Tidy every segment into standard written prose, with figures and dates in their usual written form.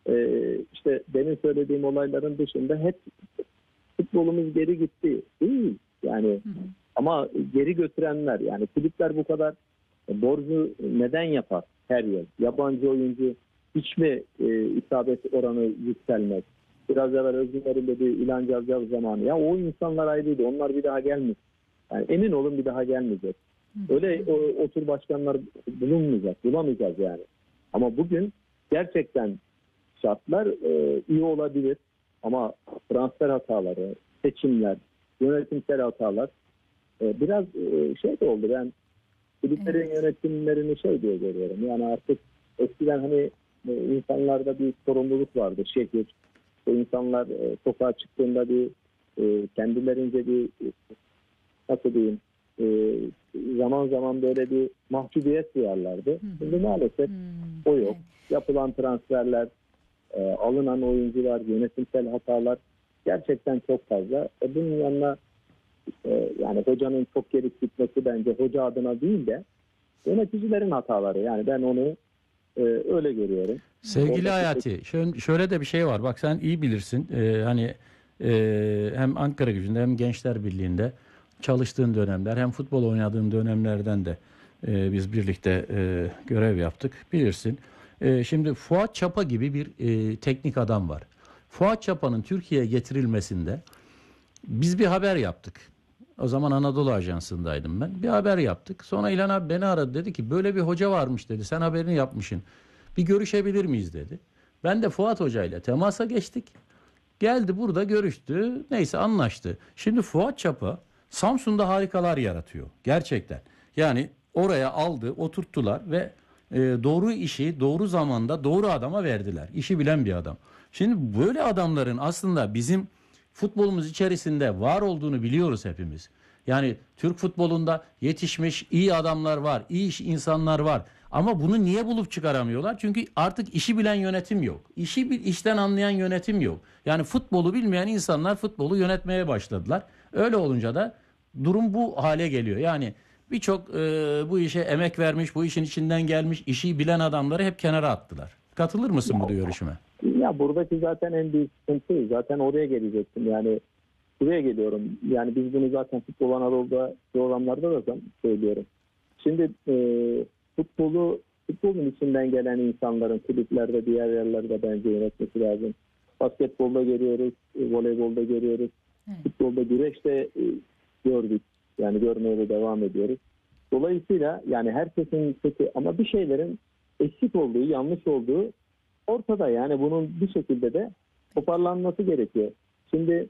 işte demin söylediğim olayların dışında hep futbolumuz geri gitti. Değil. Yani ama geri götürenler, yani kulüpler bu kadar borcu neden yapar her yıl? Yabancı oyuncu hiç mi isabet oranı yükselmez? Biraz evvel Özgürler'in dediği İlhan Cavcav zamanı. Ya o insanlar ayrıydı. Onlar bir daha gelmiyor. Yani emin olun bir daha gelmeyecek. Öyle o tür başkanlar bulunmayacak. Bulamayacağız yani. Ama bugün gerçekten şartlar iyi olabilir. Ama transfer hataları, seçimler, yönetimsel hatalar biraz şey de oldu. Ben kulüplerin yönetimlerini şey diye görüyorum. Yani artık eskiden hani insanlarda bir sorumluluk vardı. Şehir, o insanlar sokağa çıktığında bir kendilerince bir nasıl diyeyim zaman zaman böyle bir mahcubiyet duyarlardı. Şimdi maalesef o yok. Yapılan transferler, alınan oyuncular, yönetimsel hatalar gerçekten çok fazla. Bunun yanına yani hocanın çok geri gitmesi bence hoca adına değil de yöneticilerin hataları. Yani ben onu öyle görüyorum. Sevgili Hayati, şöyle de bir şey var. Bak sen iyi bilirsin. Hani hem Ankara Gücü'nde hem Gençler Birliği'nde çalıştığın dönemler, hem futbol oynadığın dönemlerden de biz birlikte görev yaptık. Bilirsin. Şimdi Fuat Çapa gibi bir teknik adam var. Fuat Çapa'nın Türkiye'ye getirilmesinde biz bir haber yaptık. O zaman Anadolu Ajansı'ndaydım ben. Bir haber yaptık. Sonra İlhan abi beni aradı, dedi ki böyle bir hoca varmış dedi. Sen haberini yapmışsın. Bir görüşebilir miyiz dedi. Ben de Fuat Hoca ile temasa geçtik. Geldi burada görüştü. Neyse anlaştı. Şimdi Fuat Çapa Samsun'da harikalar yaratıyor. Gerçekten. Yani oraya aldı, oturttular ve doğru işi doğru zamanda doğru adama verdiler. İşi bilen bir adam. Şimdi böyle adamların aslında bizim futbolumuz içerisinde var olduğunu biliyoruz hepimiz. Yani Türk futbolunda yetişmiş iyi adamlar var, iyi insanlar var. Ama bunu niye bulup çıkaramıyorlar? Çünkü artık işi bilen yönetim yok. İşten anlayan yönetim yok. Yani futbolu bilmeyen insanlar futbolu yönetmeye başladılar. Öyle olunca da durum bu hale geliyor. Yani birçok bu işe emek vermiş, bu işin içinden gelmiş, işi bilen adamları hep kenara attılar. Katılır mısın bu görüşüme? Ya buradaki zaten en büyük sıkıntı, zaten oraya gelecektim. Yani buraya geliyorum. Yani biz bunu zaten Futbol Anadolu'da programlarda da söylüyorum. Şimdi futbolun içinden gelen insanların kulüplerde, diğer yerlerde bence yönetmesi lazım. Basketbolda görüyoruz, voleybolda görüyoruz. Futbolda, güreşte gördük. Yani görmeye de devam ediyoruz. Dolayısıyla yani herkesin kötü ama bir şeylerin eksik olduğu, yanlış olduğu ortada. Yani bunun bir şekilde de toparlanması gerekiyor. Şimdi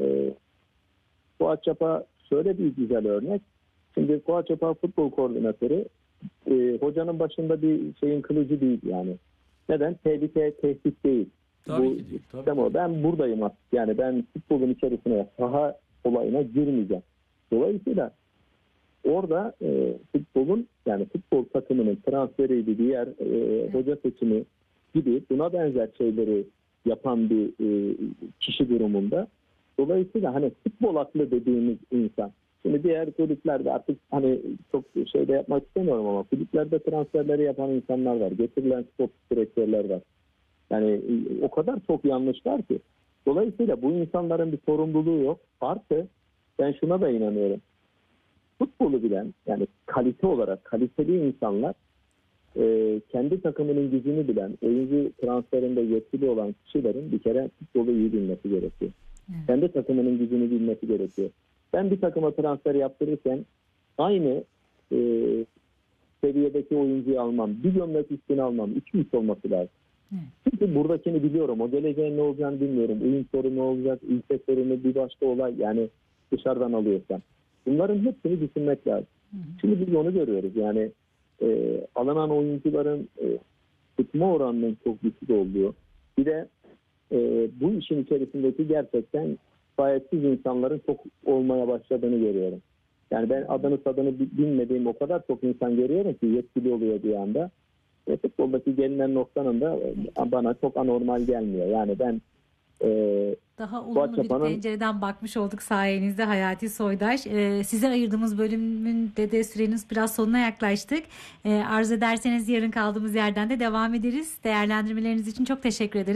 Fuat Çapa şöyle bir güzel örnek. Şimdi Fuat Çapa futbol koordinatörü, hocanın başında bir şeyin kılıcı değil yani. Neden? Tehlike, tehdit değil. Tabii ki değil. Tabii. Ben buradayım artık. Yani ben futbolun içerisine, saha olayına girmeyeceğim. Dolayısıyla orada futbolun, yani futbol takımının transferiydi, diğer hoca seçimi gibi buna benzer şeyleri yapan bir kişi durumunda. Dolayısıyla hani futbol aklı dediğimiz insan. Şimdi diğer kulüplerde artık hani çok şey de yapmak istemiyorum ama kulüplerde transferleri yapan insanlar var. Getirilen spor direktörler var. Yani o kadar çok yanlış var ki. Dolayısıyla bu insanların bir sorumluluğu yok. Artı ben şuna da inanıyorum. Futbolu bilen, yani kalite olarak kaliteli insanlar kendi takımının gücünü bilen, oyuncu transferinde yetkili olan kişilerin bir kere futbolu iyi bilmesi gerekiyor. Kendi takımının gücünü bilmesi gerekiyor. Ben bir takıma transfer yaptırırken aynı seviyedeki oyuncuyu almam, bir gömlek üstüne almam, 2-3 olması lazım. Çünkü buradakini biliyorum. O geleceğin ne olacağını bilmiyorum. Uyum sorunu olacak, ülke sorunu, bir başka olay. Yani dışarıdan alıyorsan. Bunların hepsini düşünmek lazım. Şimdi biz onu görüyoruz. Yani alınan oyuncuların tutma oranının çok düşük olduğu. Bir de bu işin içerisindeki gerçekten fayetsiz insanların çok olmaya başladığını görüyorum. Yani ben adını bilmediğim o kadar çok insan görüyorum ki yetkili oluyor bir anda. Futboldaki gelinen noktanın da bana çok anormal gelmiyor. Yani ben daha olumlu bir pencereden bakmış olduk sayenizde Hayati Soydaş. Size ayırdığımız bölümünde de süreniz biraz sonuna yaklaştık. Arzu ederseniz yarın kaldığımız yerden de devam ederiz. Değerlendirmeleriniz için çok teşekkür ederim.